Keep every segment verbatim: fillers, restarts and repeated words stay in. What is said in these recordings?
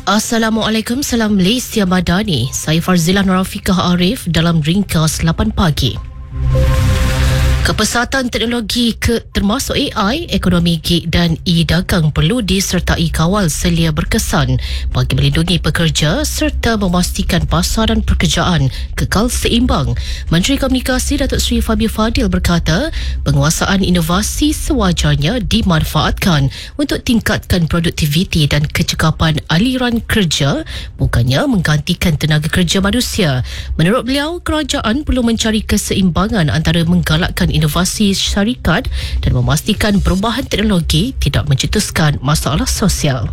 Assalamualaikum, salam Malaysia Madani. Saya Farzilah Nurafiqah Arif dalam Ringkas lapan pagi. Kepesatan teknologi ke, termasuk A I, ekonomi gig dan e-dagang perlu disertai kawal selia berkesan bagi melindungi pekerja serta memastikan pasaran pekerjaan kekal seimbang. Menteri Komunikasi Datuk Seri Fabio Fadil berkata, penguasaan inovasi sewajarnya dimanfaatkan untuk tingkatkan produktiviti dan kecekapan aliran kerja, bukannya menggantikan tenaga kerja manusia. Menurut beliau, kerajaan perlu mencari keseimbangan antara menggalakkan inovasi syarikat dan memastikan perubahan teknologi tidak mencetuskan masalah sosial.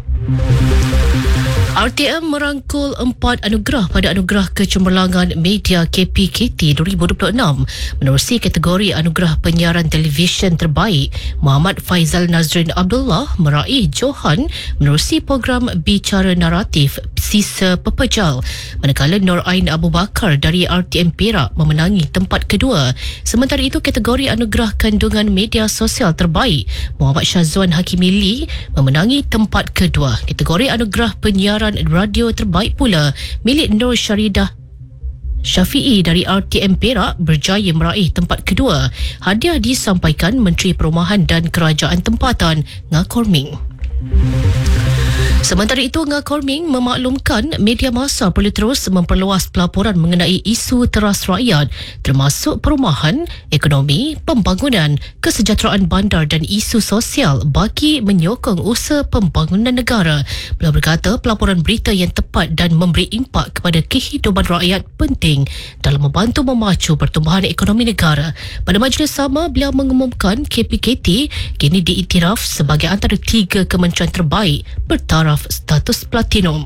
R T M merangkul empat anugerah pada Anugerah Kecemerlangan Media K P K T dua ribu dua puluh enam. Menerusi kategori Anugerah Penyiaran Televisyen Terbaik, Muhammad Faizal Nazrin Abdullah meraih Johan menerusi program Bicara Naratif Sisa Pepejal, manakala Nur Ain Abu Bakar dari R T M Perak memenangi tempat kedua. Sementara itu, kategori Anugerah Kandungan Media Sosial Terbaik, Muhammad Syazwan Hakimili memenangi tempat kedua. Kategori Anugerah Penyiaran Radio Terbaik pula milik Nur Syaridah Syafi'i dari R T M Perak berjaya meraih tempat kedua. Hadiah disampaikan Menteri Perumahan dan Kerajaan Tempatan Ngah Ming. Sementara itu, Ngah Ming memaklumkan media massa perlu terus memperluas pelaporan mengenai isu teras rakyat termasuk perumahan, ekonomi, pembangunan, kesejahteraan bandar dan isu sosial bagi menyokong usaha pembangunan negara. Beliau berkata pelaporan berita yang tepat dan memberi impak kepada kehidupan rakyat penting dalam membantu memacu pertumbuhan ekonomi negara. Pada majlis sama, beliau mengumumkan K P K T kini diiktiraf sebagai antara tiga kementerian terbaik bertaraf status platinum.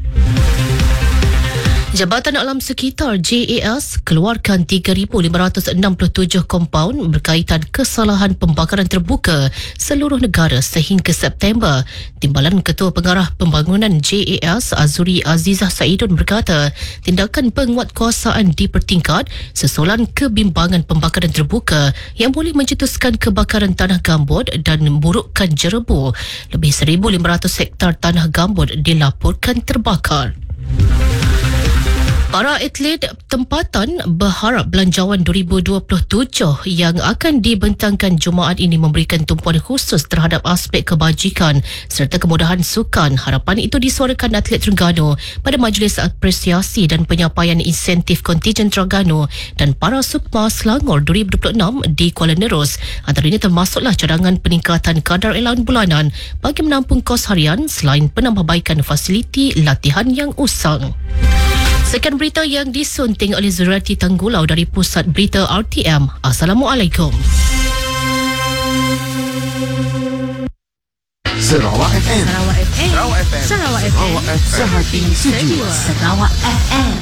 Jabatan Alam Sekitar J A S keluarkan tiga ribu lima ratus enam puluh tujuh kompaun berkaitan kesalahan pembakaran terbuka seluruh negara sehingga September. Timbalan Ketua Pengarah Pembangunan J A S Azuri Azizah Saidun berkata, tindakan penguatkuasaan dipertingkat sesolan kebimbangan pembakaran terbuka yang boleh mencetuskan kebakaran tanah gambut dan memburukkan jerebu. Lebih seribu lima ratus hektar tanah gambut dilaporkan terbakar. Para atlet tempatan berharap belanjawan dua ribu dua puluh tujuh yang akan dibentangkan Jumaat ini memberikan tumpuan khusus terhadap aspek kebajikan serta kemudahan sukan. Harapan itu disuarakan atlet Terengganu pada Majlis Apresiasi dan Penyampaian Insentif Kontijen Terengganu dan para Sukma Selangor dua ribu dua puluh enam di Kuala Nerus. Antaranya termasuklah cadangan peningkatan kadar allowance bulanan bagi menampung kos harian selain penambahbaikan fasiliti latihan yang usang. Sekian berita yang disunting oleh Zurati Tanggulau dari Pusat Berita R T M. Assalamualaikum. Sarawak F M. Sarawak F M. Sarawak F M. Sarawak F M. Sehati sejuk. Sarawak F M.